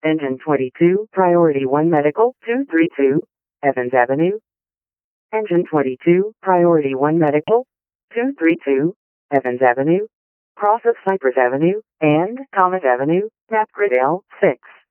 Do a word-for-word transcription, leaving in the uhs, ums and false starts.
Engine twenty-two, Priority one Medical, two three two, Evans Avenue. Engine twenty-two, Priority one Medical, two three two, Evans Avenue. Cross of Cypress Avenue and Thomas Avenue, Napgrid L six.